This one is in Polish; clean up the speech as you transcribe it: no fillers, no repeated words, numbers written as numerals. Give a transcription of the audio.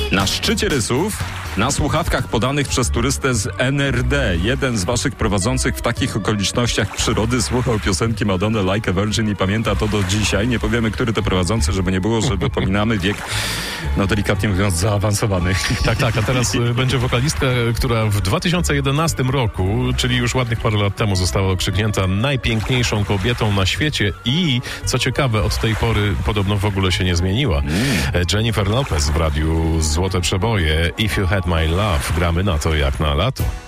Na szczycie rysów, na słuchawkach podanych przez turystę z NRD. Jeden z waszych prowadzących w takich okolicznościach przyrody słuchał piosenki Madonna Like a Virgin i pamięta to do dzisiaj. Nie powiemy, który to prowadzący, żeby nie było, że dopominamy wiek, no delikatnie mówiąc, zaawansowany. Tak, a teraz będzie wokalistka, która w 2011 roku, czyli już ładnych parę lat temu, została okrzyknięta najpiękniejszą kobietą na świecie i, co ciekawe, od tej pory podobno w ogóle się nie zmieniła. Jennifer Lopez w radiu Złote Przeboje. If You Had My Love. Gramy na to jak na lato.